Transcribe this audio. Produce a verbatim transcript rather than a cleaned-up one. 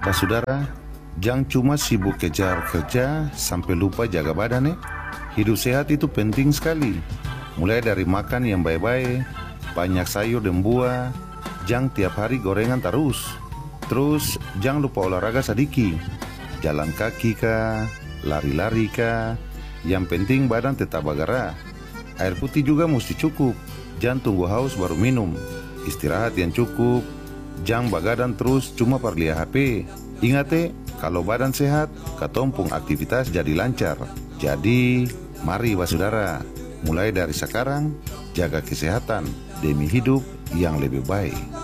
Basudara, jangan cuma sibuk kejar kerja sampai lupa jaga badan ya. Hidup sehat itu penting sekali. Mulai dari makan yang baik-baik, banyak sayur dan buah, jangan tiap hari gorengan terus. Terus jangan lupa olahraga sedikit, jalan kaki kah, lari-lari kah. Yang penting badan tetap bergerak. Air putih juga mesti cukup, jangan tunggu haus baru minum. Istirahat yang cukup, jangan begadang terus cuma perlihat H P. Ingat eh, kalau badan sehat, katompung aktivitas jadi lancar. Jadi, mari basudara, mulai dari sekarang, jaga kesehatan demi hidup yang lebih baik.